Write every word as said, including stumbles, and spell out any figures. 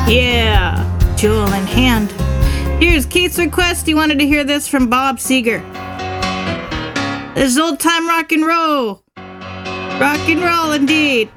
Yeah, jewel in hand. Here's Keith's request. He wanted to hear this from Bob Seger. This is old time rock and roll. Rock and roll indeed.